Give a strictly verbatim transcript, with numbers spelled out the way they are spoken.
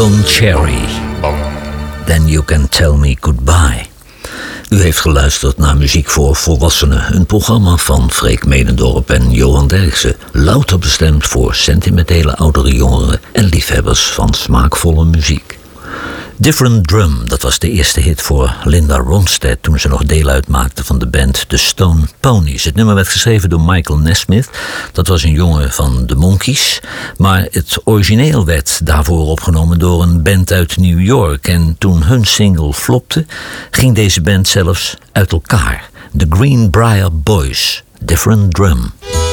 Don Cherry. Then You Can Tell Me Goodbye. U heeft geluisterd naar Muziek voor Volwassenen, een programma van Freek Medendorp en Johan Derksen, louter bestemd voor sentimentele oudere jongeren en liefhebbers van smaakvolle muziek. Different Drum, dat was de eerste hit voor Linda Ronstadt toen ze nog deel uitmaakte van de band The Stone Ponies. Het nummer werd geschreven door Michael Nesmith, dat was een jongen van de Monkees, maar het origineel werd daarvoor opgenomen door een band uit New York en toen hun single flopte, ging deze band zelfs uit elkaar. The Greenbrier Boys, Different Drum.